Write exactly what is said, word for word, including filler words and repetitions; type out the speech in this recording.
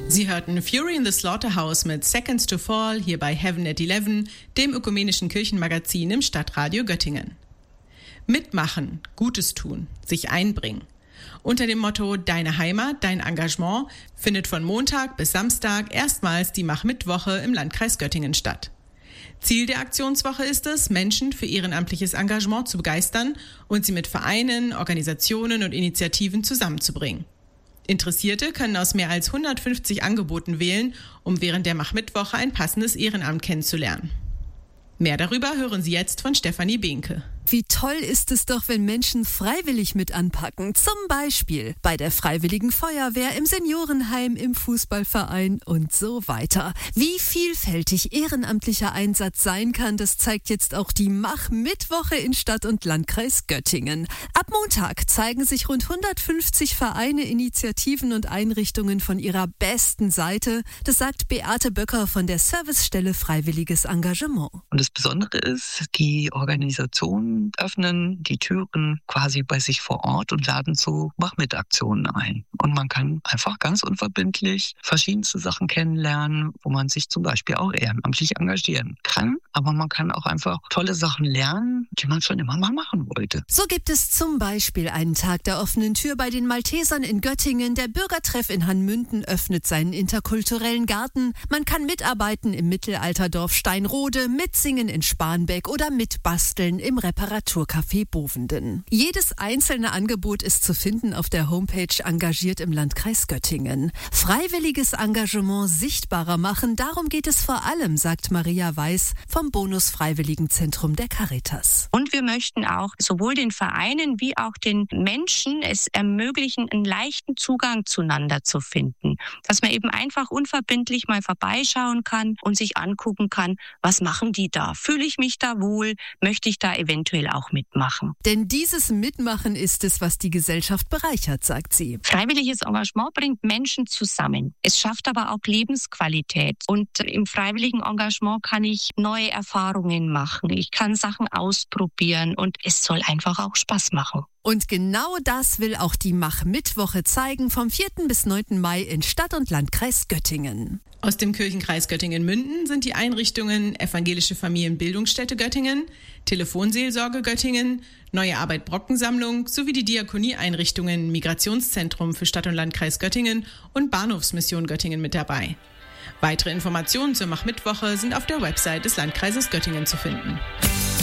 Sie hörten Fury in the Slaughterhouse mit Seconds to Fall hier bei Heaven at Eleven, dem ökumenischen Kirchenmagazin im Stadtradio Göttingen. Mitmachen, Gutes tun, sich einbringen. Unter dem Motto Deine Heimat, dein Engagement findet von Montag bis Samstag erstmals die Mach-Mit-Woche im Landkreis Göttingen statt. Ziel der Aktionswoche ist es, Menschen für ehrenamtliches Engagement zu begeistern und sie mit Vereinen, Organisationen und Initiativen zusammenzubringen. Interessierte können aus mehr als hundertfünfzig Angeboten wählen, um während der Mach-Mit-Woche ein passendes Ehrenamt kennenzulernen. Mehr darüber hören Sie jetzt von Stefanie Behnke. Wie toll ist es doch, wenn Menschen freiwillig mit anpacken. Zum Beispiel bei der Freiwilligen Feuerwehr, im Seniorenheim, im Fußballverein und so weiter. Wie vielfältig ehrenamtlicher Einsatz sein kann, das zeigt jetzt auch die Mach-Mit-Woche in Stadt und Landkreis Göttingen. Ab Montag zeigen sich rund hundertfünfzig Vereine, Initiativen und Einrichtungen von ihrer besten Seite. Das sagt Beate Böcker von der Servicestelle Freiwilliges Engagement. Und das Besondere ist, die Organisationen öffnen die Türen quasi bei sich vor Ort und laden zu Mach-Mit-Aktionen ein. Und man kann einfach ganz unverbindlich verschiedenste Sachen kennenlernen, wo man sich zum Beispiel auch ehrenamtlich engagieren kann. Aber man kann auch einfach tolle Sachen lernen, die man schon immer mal machen wollte. So gibt es zum Beispiel einen Tag der offenen Tür bei den Maltesern in Göttingen. Der Bürgertreff in Hanmünden öffnet seinen interkulturellen Garten. Man kann mitarbeiten im Mittelalterdorf Steinrode, mitsingen in Spanbeck oder mitbasteln im Reparaturcafé Bovenden. Jedes einzelne Angebot ist zu finden auf der Homepage Engagiert im Landkreis Göttingen. Freiwilliges Engagement sichtbarer machen, darum geht es vor allem, sagt Maria Weiß vom Bonus-Freiwilligenzentrum der Caritas. Und wir möchten auch sowohl den Vereinen wie auch den Menschen es ermöglichen, einen leichten Zugang zueinander zu finden. Dass man eben einfach unverbindlich mal vorbeischauen kann und sich angucken kann, was machen die da? Fühle ich mich da wohl? Möchte ich da eventuell auch mitmachen? Denn dieses Mitmachen ist es, was die Gesellschaft bereichert, sagt sie. Freiwilliges Engagement bringt Menschen zusammen. Es schafft aber auch Lebensqualität. Und im freiwilligen Engagement kann ich neue Erfahrungen machen. Ich kann Sachen ausprobieren und es soll einfach auch Spaß machen. Und genau das will auch die Mach-Mit-Woche zeigen, vom vierten bis neunten Mai in Stadt und Landkreis Göttingen. Aus dem Kirchenkreis Göttingen-Münden sind die Einrichtungen Evangelische Familienbildungsstätte Göttingen, Telefonseelsorge Göttingen, Neue Arbeit Brockensammlung sowie die Diakonieeinrichtungen Migrationszentrum für Stadt und Landkreis Göttingen und Bahnhofsmission Göttingen mit dabei. Weitere Informationen zur Mach-Mit-Woche sind auf der Website des Landkreises Göttingen zu finden.